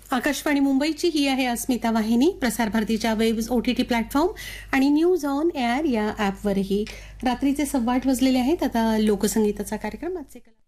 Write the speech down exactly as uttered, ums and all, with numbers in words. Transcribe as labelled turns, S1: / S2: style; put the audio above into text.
S1: आकाशवाणी मुंबईची ही आहे अस्मिता वाहिनी. प्रसार भारतीच्या वेब ओटीटी प्लॅटफॉर्म आणि न्यूज ऑन एअर या ॲपवरही रात्रीचे सव्वा आठ वाजलेले आहेत. आता लोकसंगीताचा कार्यक्रम आजचे